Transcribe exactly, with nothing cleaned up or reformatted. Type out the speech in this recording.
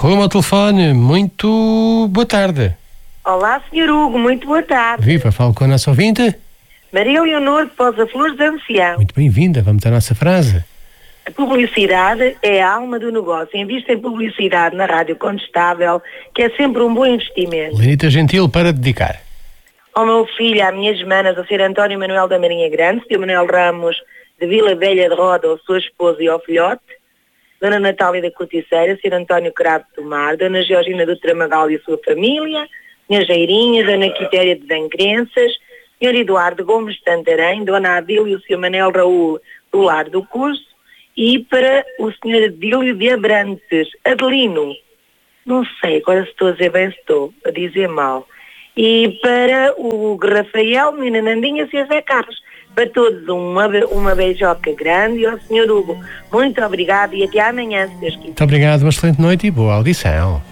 Rumo ao telefone, muito boa tarde. Olá, senhor Hugo, muito boa tarde. Viva, falo com a nossa ouvinte. Maria Leonor de Pousa Flores de Ancião. Muito bem-vinda, vamos à nossa frase. A publicidade é a alma do negócio. Invista em publicidade na Rádio Contestável, que é sempre um bom investimento. Lenita Gentil para dedicar. Ao meu filho, às minhas manas, ao senhor António Manuel da Marinha Grande, senhor Manuel Ramos de Vila Velha de Roda, ao sua esposa e ao filhote, Dona Natália da Corticeira, senhor António Cravo do Mar, Dona Georgina do Tramagal e a sua família, Senhor Jairinha, Dona Quitéria de Dancrenças, senhor Eduardo Gomes de Santarém, Dona Adílio e o senhor Manel Raul do Lar do Curso, e para o senhor Adílio de Abrantes, Adelino, não sei, agora se estou a dizer bem, se estou a dizer mal, e para o Rafael, Menina Nandinha e o Zé Carlos. Para todos uma, uma beijoca grande e ao senhor Hugo, muito obrigado e até amanhã, se Deus quiser. Muito obrigado, uma excelente noite e boa audição.